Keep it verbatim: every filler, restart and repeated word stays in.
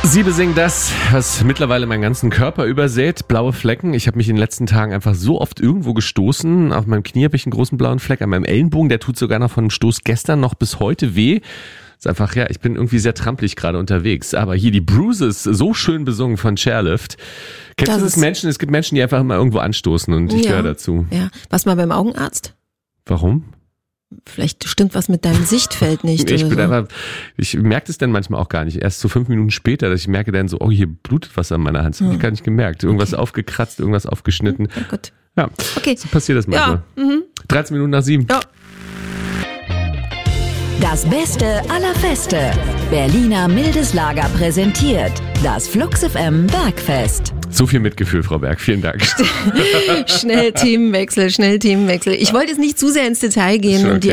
Sie besingen das, was mittlerweile meinen ganzen Körper übersät, blaue Flecken. Ich habe mich in den letzten Tagen einfach so oft irgendwo gestoßen. Auf meinem Knie habe ich einen großen blauen Fleck, an meinem Ellenbogen, der tut sogar noch von dem Stoß gestern noch bis heute weh. Ist einfach, ja, ich bin irgendwie sehr trampelig gerade unterwegs. Aber hier die Bruises, so schön besungen von Chairlift. Kennst Das du das ist- Menschen? Es gibt Menschen, die einfach immer irgendwo anstoßen und ich Ja. gehöre dazu. Ja. Warst du mal beim Augenarzt? Warum? Vielleicht stimmt was mit deinem Sichtfeld nicht. Ich oder bin so. einfach, ich merke das dann manchmal auch gar nicht. Erst so fünf Minuten später, dass ich merke dann so, oh, hier blutet was an meiner Hand. Das habe ich gar nicht gemerkt. Irgendwas Okay. aufgekratzt, irgendwas aufgeschnitten. Ja, gut. Ja, Okay. so passiert das manchmal. Ja. Mhm. dreizehn Minuten nach sieben. Ja. Das Beste aller Feste. Berliner Mildes Lager präsentiert das Flux F M Bergfest. So viel Mitgefühl, Frau Berg. Vielen Dank. Schnell Themenwechsel, schnell Themenwechsel. Ich wollte jetzt nicht zu sehr ins Detail gehen Schon und die